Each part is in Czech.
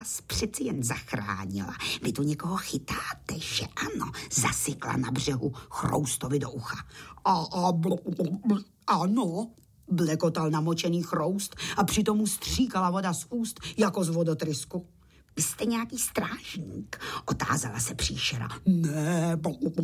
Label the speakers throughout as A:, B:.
A: přeci jen zachránila. Vy tu někoho chytáte, že ano? Zasykla na břehu Chroustovi do ucha. Ano, blekotal namočený Chroust a přitom mu stříkala voda z úst jako z vodotrysku. Vy jste nějaký strážník? Otázala se příšera. Ne,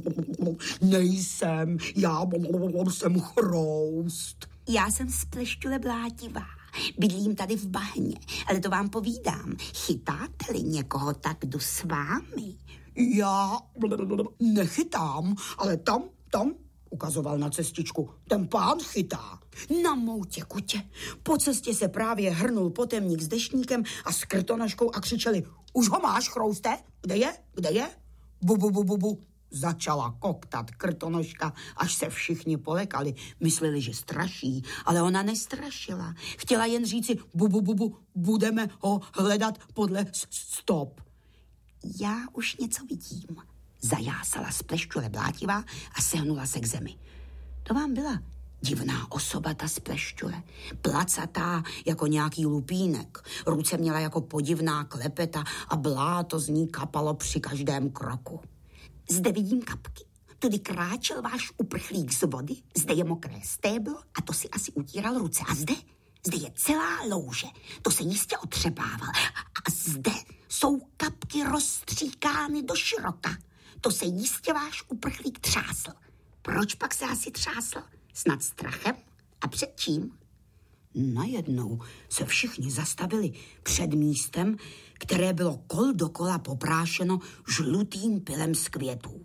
A: nejsem, já jsem Chroust. Já jsem z Pleštule Blátivá. Bydlím tady v bahně, ale to vám povídám. Chytáte-li někoho, tak jdu s vámi. Já nechytám, ale tam, ukazoval na cestičku, ten pán chytá. Na mou těkutě. Po cestě se právě hrnul potemník s deštníkem a s krtonožkou a křičeli: Už ho máš, Chrouste? Kde je? Bu. Začala koktat krtonožka, až se všichni polekali. Mysleli, že straší, ale ona nestrašila. Chtěla jen říci bu, budeme ho hledat podle stop. Já už něco vidím. Zajásala z Pleštule Blátivá a sehnula se k zemi. To vám byla divná osoba, ta z Pleštule. Placatá jako nějaký lupínek. Ruce měla jako podivná klepeta a bláto z ní kapalo při každém kroku. Zde vidím kapky. Tudy kráčel váš uprchlík z vody, zde je mokré stéblo a to si asi utíral ruce. A zde je celá louže, to se jistě otřebával. A zde jsou kapky rozstříkány do široka. To se jistě váš uprchlík třásl. Proč pak se asi třásl? Snad strachem? A před čím? Najednou se všichni zastavili před místem, které bylo kol dokola poprášeno žlutým pylem z květů.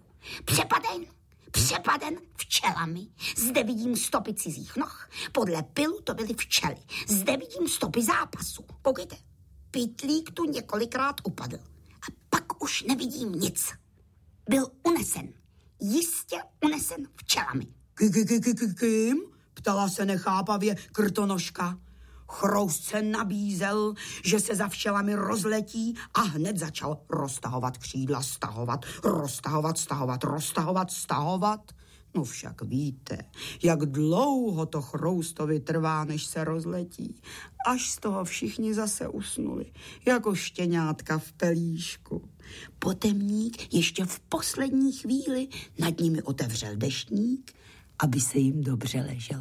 A: Přepaden včelami. Zde vidím stopy cizích noh. Podle pylu to byly včely. Zde vidím stopy zápasu. Koukejte, pytlík tu několikrát upadl. A pak už nevidím nic. Byl unesen. Jistě unesen včelami. Kým? Ptala se nechápavě krtonožka. Chroust se nabízel, že se za včelami rozletí a hned začal roztahovat křídla, stahovat. No však víte, jak dlouho to Chroustovi trvá, než se rozletí. Až z toho všichni zase usnuli, jako štěňátka v pelíšku. Potemník ještě v poslední chvíli nad nimi otevřel deštník, aby se jim dobře leželo.